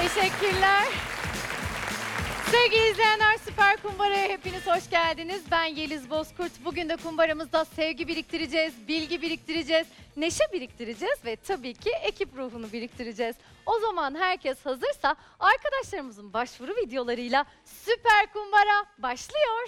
Teşekkürler. Sevgili izleyenler, Süper Kumbara'ya hepiniz hoş geldiniz. Ben Yeliz Bozkurt. Bugün de kumbaramızda sevgi biriktireceğiz, bilgi biriktireceğiz, neşe biriktireceğiz ve tabii ki ekip ruhunu biriktireceğiz. O zaman herkes hazırsa arkadaşlarımızın başvuru videolarıyla Süper Kumbara başlıyor.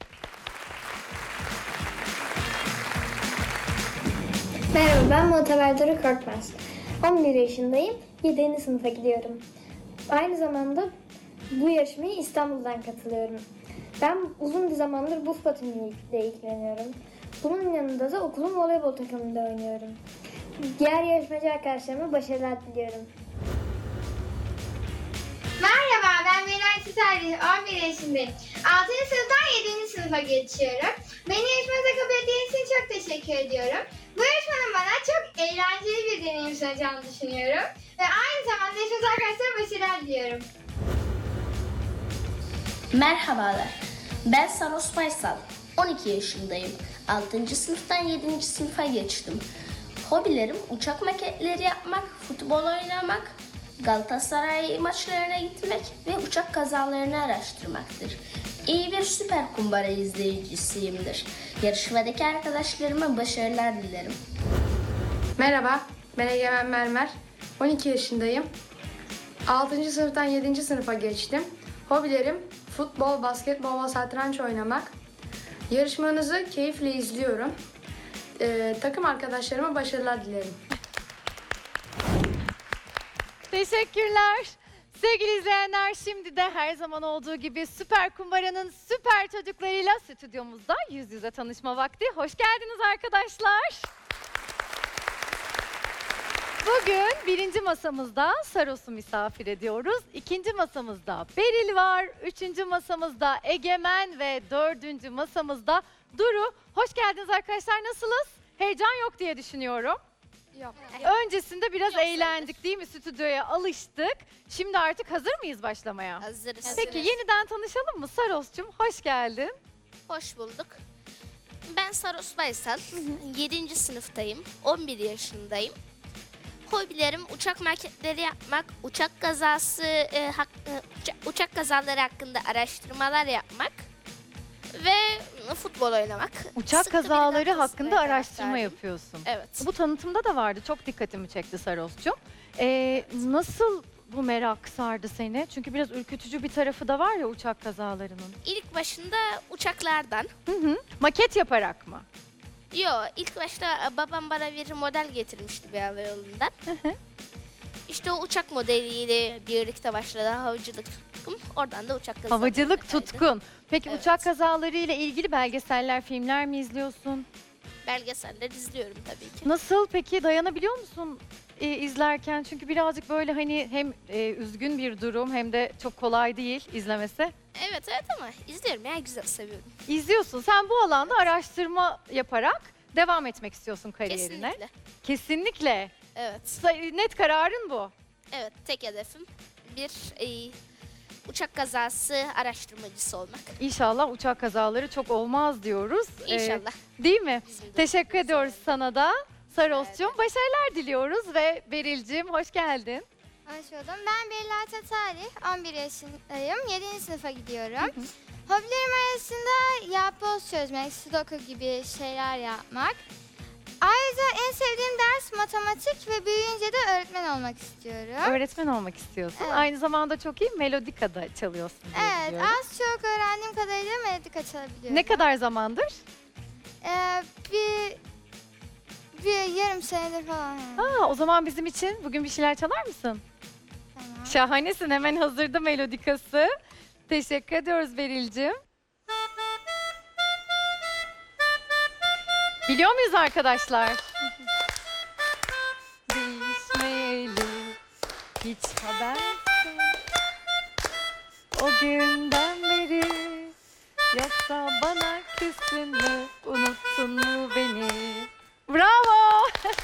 Merhaba, ben Muhteber Duru Korkmaz. 11 yaşındayım, 7. sınıfa gidiyorum. Aynı zamanda bu yarışmaya İstanbul'dan katılıyorum. Ben uzun bir zamandır buz patiniyle ilgileniyorum. Bunun yanında da okulun voleybol takımında oynuyorum. Diğer yarışmacı arkadaşlarıma başarılar diliyorum. Merhaba, ben Meral Çitalli, 11 yaşındayım. 6. sınıftan 7. sınıfa geçiyorum. Beni yarışmamıza kabul ettiğiniz için çok teşekkür ediyorum. Bu yarışmanın bana çok eğlenceli bir deneyim sunacağını düşünüyorum. Ve aynı zamanda yarışmacı arkadaşlara başarılar diliyorum. Merhabalar, ben Saros Faysal, 12 yaşındayım. 6. sınıftan 7. sınıfa geçtim. Hobilerim uçak maketleri yapmak, futbol oynamak, Galatasaray maçlarına gitmek ve uçak kazalarını araştırmaktır. İyi bir Süper Kumbara izleyicisiyimdir. Yarışmadaki arkadaşlarıma başarılar dilerim. Merhaba, ben Egemen Mermer. 12 yaşındayım. 6. sınıftan 7. sınıfa geçtim. Hobilerim futbol, basketbol ve satranç oynamak. Yarışmanızı keyifle izliyorum. Takım arkadaşlarıma başarılar dilerim. Teşekkürler. Sevgili izleyenler, şimdi de her zaman olduğu gibi Süper Kumbara'nın süper çocuklarıyla stüdyomuzda yüz yüze tanışma vakti. Hoş geldiniz arkadaşlar. Bugün birinci masamızda Saros'u misafir ediyoruz. İkinci masamızda Beril var. Üçüncü masamızda Egemen ve dördüncü masamızda Duru. Hoş geldiniz arkadaşlar. Nasılsınız? Heyecan yok diye düşünüyorum. Yok. Öncesinde biraz eğlendik değil mi? Stüdyoya alıştık. Şimdi artık hazır mıyız başlamaya? Hazırız. Peki yeniden tanışalım mı? Saros'cum hoş geldin. Hoş bulduk. Ben Saros Baysal, 7. sınıftayım, 11 yaşındayım. Hobilerim uçak maketleri yapmak, uçak kazaları hakkında araştırmalar yapmak ve futbol oynamak. Uçak Sıkı bir kazaları dakika hakkında sınıfa araştırma taraftarıyım. yapıyorsun. Evet. Bu tanıtımda da vardı. Çok dikkatimi çekti Saros'cum. Nasıl bu merak sardı seni? Çünkü biraz ürkütücü bir tarafı da var ya uçak kazalarının. İlk başında uçaklardan. Maket yaparak mı? İlk başta babam bana bir model getirmişti bir havayolundan. İşte o uçak modeliyle birlikte başladı havacılık tutkum. Oradan da uçak kazaları. Havacılık kaydı. tutkun. Peki Evet. uçak kazaları ile ilgili belgeseller, filmler mi izliyorsun? Belgeseller izliyorum tabii ki. Nasıl peki, dayanabiliyor musun izlerken? Çünkü birazcık böyle hani hem üzgün bir durum hem de çok kolay değil izlemesi. Evet ama izliyorum ya, güzel, seviyorum. İzliyorsun. Sen bu alanda araştırma yaparak devam etmek istiyorsun kariyerine. Kesinlikle. Kesinlikle. Evet. Net kararın bu. Evet, tek hedefim bir uçak kazası araştırmacısı olmak. İnşallah uçak kazaları çok olmaz diyoruz. İnşallah. Değil mi? Bizim de Teşekkür umudumuz ediyoruz o. sana da. Saros'cum ederim. başarılar diliyoruz ve Beril'cim hoş geldin. Hoş buldum. Ben Beril Çitalli, 11 yaşındayım, 7. sınıfa gidiyorum. Hobilerim arasında yapboz çözmek, sudoku gibi şeyler yapmak. Ayrıca en sevdiğim ders matematik ve büyüyünce de öğretmen olmak istiyorum. Öğretmen olmak istiyorsun. Evet. Aynı zamanda çok iyi melodikada çalıyorsun diye Evet, biliyorum. az çok öğrendiğim kadarıyla melodika çalabiliyorum. Ne kadar zamandır? Bir yarım senedir falan. Yani. O zaman bizim için bugün bir şeyler çalar mısın? Tamam. Şahanesin, hemen hazırda melodikası. Teşekkür ediyoruz Beril'cim. Biliyor muyuz arkadaşlar? Değişmeyeli hiç habersiz o günden beri, yoksa bana küstün mü, unuttun mu beni? Bravo!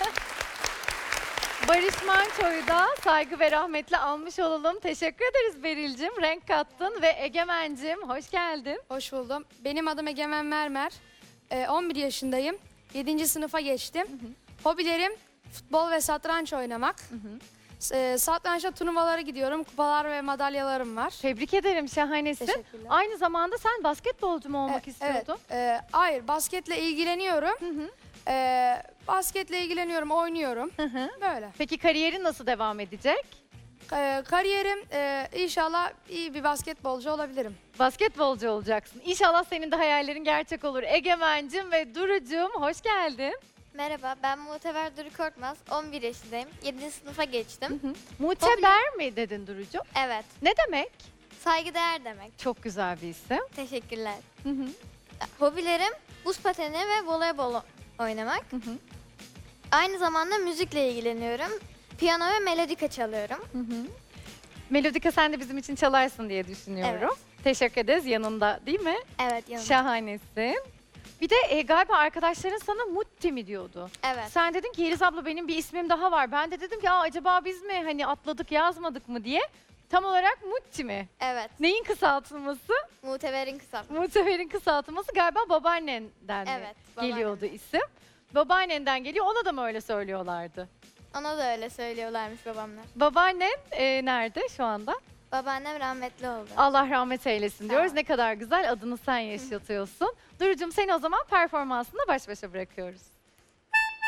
Barış Manço'yu da saygı ve rahmetle almış olalım. Teşekkür ederiz Beril'cim. Renk kattın ve Egemen'cim hoş geldin. Hoş buldum. Benim adım Egemen Mermer. 11 yaşındayım. 7. sınıfa geçtim. Hobilerim futbol ve satranç oynamak. Satrançta turnuvalara gidiyorum. Kupalar ve madalyalarım var. Tebrik ederim, şahanesin. Teşekkürler. Aynı zamanda sen basketbolcu mu olmak istiyordun? Evet. Hayır, basketle ilgileniyorum. Basketle ilgileniyorum, oynuyorum. Böyle. Peki kariyerin nasıl devam edecek? Kariyerim inşallah iyi bir basketbolcu olabilirim. Basketbolcu olacaksın. İnşallah senin de hayallerin gerçek olur. Egemen'cim ve Duru'cum hoş geldin. Merhaba, ben Muhteber Duru Korkmaz. 11 yaşındayım. 7. sınıfa geçtim. Muteber mi dedin Duru'cum? Evet, Ne demek? saygıdeğer demek. Çok güzel bir isim. Teşekkürler. Hı hı. Hobilerim buz pateni ve voleybol oynamak. Hı hı. Aynı zamanda müzikle ilgileniyorum. Piyano ve melodika çalıyorum. Melodika sen de bizim için çalarsın diye düşünüyorum. Teşekkür ederiz, yanında değil mi? Evet, yanımda. Şahanesin. Bir de galiba arkadaşların sana Mutti mi diyordu? Evet, Sen dedin ki Yeliz abla benim bir ismim daha var. Ben de dedim ki acaba biz mi hani atladık yazmadık mı diye. Tam olarak Mutti mi? evet. Neyin kısaltılması? Muhteber'in kısaltması. Muteber'in kısaltılması galiba babaannenden mi Evet, babaannem. geliyordu isim? Babaannenden geliyor, ona da mı öyle söylüyorlardı? Ona da öyle söylüyorlarmış babamlar. Babaannen nerede şu anda? Babaannem rahmetli oldu. Allah rahmet eylesin Sağ diyoruz. ol. Ne kadar güzel, adını sen yaşatıyorsun. Duru'cum seni o zaman performansında baş başa bırakıyoruz.